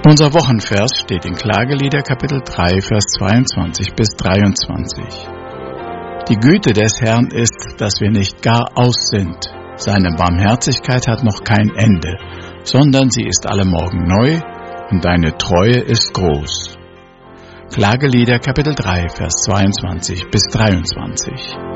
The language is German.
Unser Wochenvers steht in Klagelieder Kapitel 3, Vers 22 bis 23. Die Güte des Herrn ist, dass wir nicht gar aus sind. Seine Barmherzigkeit hat noch kein Ende, sondern sie ist alle Morgen neu und deine Treue ist groß. Klagelieder Kapitel 3, Vers 22 bis 23.